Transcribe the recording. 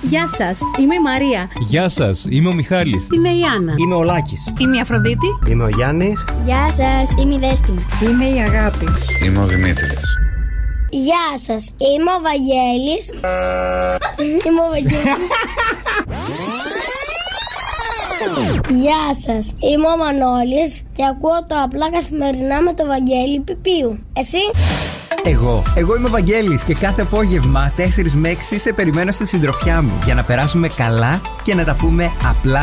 Γεια σας, είμαι η Μαρία. Γεια σας, είμαι ο Μιχάλης. Είμαι η Άννα. Είμαι ο Λάκης. Είμαι η Αφροδίτη. Είμαι ο Γιάννης. Γεια σας, είμαι η Δέσποινα. Είμαι η Αγάπη. Είμαι ο Δημήτρης. Γεια σας, είμαι ο Βαγγέλης. Είμαι ο Βαγγέλης. Γεια σας, είμαι ο Μανώλης και ακούω το απλά καθημερινά με το Βαγγέλη Πιπίου. Εσύ? Εγώ είμαι ο Βαγγέλης και κάθε απόγευμα 4 με 6 σε περιμένω στη συντροφιά μου για να περάσουμε καλά και να τα πούμε απλά.